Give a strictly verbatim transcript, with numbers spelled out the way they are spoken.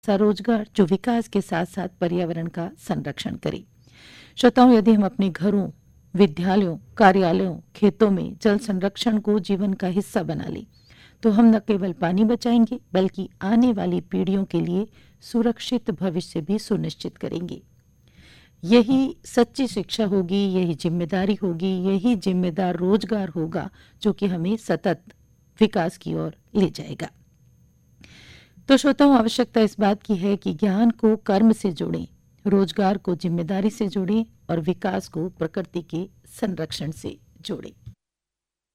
ऐसा रोजगार जो विकास के साथ साथ पर्यावरण का संरक्षण करे। श्रोताओं, यदि हम अपने घरों, विद्यालयों, कार्यालयों, खेतों में जल संरक्षण को जीवन का हिस्सा बना लें, तो हम न केवल पानी बचाएंगे बल्कि आने वाली पीढ़ियों के लिए सुरक्षित भविष्य भी सुनिश्चित करेंगे। यही सच्ची शिक्षा होगी, यही जिम्मेदारी होगी, यही जिम्मेदार रोजगार होगा जो कि हमें सतत विकास की ओर ले जाएगा। तो श्रोताओं, आवश्यकता इस बात की है कि ज्ञान को कर्म से जोड़ें, रोजगार को जिम्मेदारी से जोड़ें और विकास को प्रकृति के संरक्षण से जोड़ें।